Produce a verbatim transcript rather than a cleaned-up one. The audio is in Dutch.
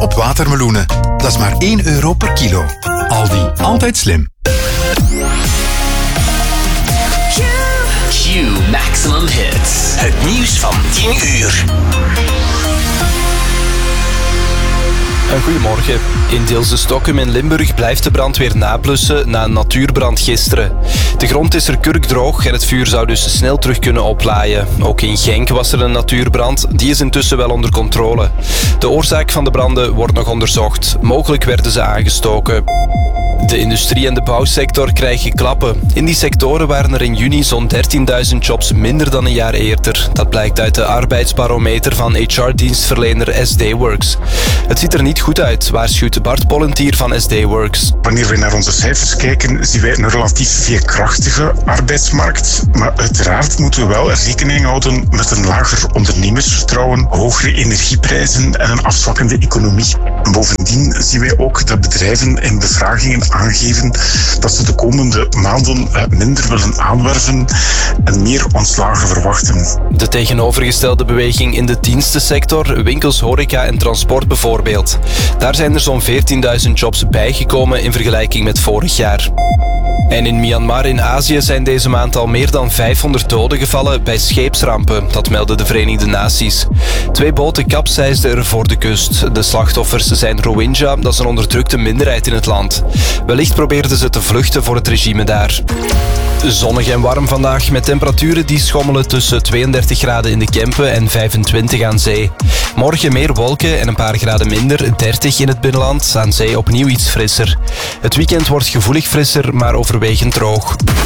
op watermeloenen. Dat is maar één euro per kilo. Aldi, altijd slim. Q Maximum Hits. Het nieuws van tien uur. Een goedemorgen. In Deelse Stokkum in Limburg blijft de brandweer nablussen na een natuurbrand gisteren. De grond is er kurkdroog en het vuur zou dus snel terug kunnen oplaaien. Ook in Genk was er een natuurbrand. Die is intussen wel onder controle. De oorzaak van de branden wordt nog onderzocht. Mogelijk werden ze aangestoken. De industrie- en de bouwsector krijgen klappen. In die sectoren waren er in juni zo'n dertienduizend jobs minder dan een jaar eerder. Dat blijkt uit de arbeidsbarometer van H R-dienstverlener S D-Works. Het ziet er niet goed uit, waarschuwt Bart Pollentier van S D-Works. Wanneer we naar onze cijfers kijken, zien wij een relatief veerkrachtige arbeidsmarkt. Maar uiteraard moeten we wel rekening houden met een lager ondernemersvertrouwen, hogere energieprijzen en een afzwakkende economie. Bovendien zien wij ook dat bedrijven in bevragingen aangeven dat ze de komende maanden minder willen aanwerven en meer ontslagen verwachten. De tegenovergestelde beweging in de dienstensector, winkels, horeca en transport bijvoorbeeld. Daar zijn er zo'n veertienduizend jobs bijgekomen in vergelijking met vorig jaar. En in Myanmar in Azië zijn deze maand al meer dan vijfhonderd doden gevallen bij scheepsrampen. Dat melden de Verenigde Naties. Twee boten kapseisden er voor de kust. De slachtoffers zijn Rohingya, dat is een onderdrukte minderheid in het land. Wellicht probeerden ze te vluchten voor het regime daar. Zonnig en warm vandaag met temperaturen die schommelen tussen tweeëndertig graden in de Kempen en vijfentwintig aan zee. Morgen meer wolken en een paar graden minder, dertig in het binnenland, aan zee opnieuw iets frisser. Het weekend wordt gevoelig frisser, maar overwegend droog.